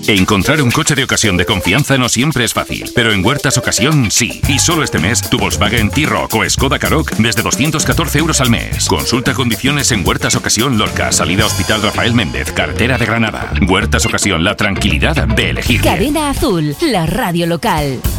Encontrar un coche de ocasión de confianza no siempre es fácil, pero en Huertas Ocasión sí. Y solo este mes, tu Volkswagen T-Roc o Skoda Karoq desde 214 euros al mes. Consulta condiciones en Huertas Ocasión Lorca, salida Hospital Rafael Méndez, carretera de Granada. Huertas Ocasión, la tranquilidad de elegir. Cadena Azul, la radio local.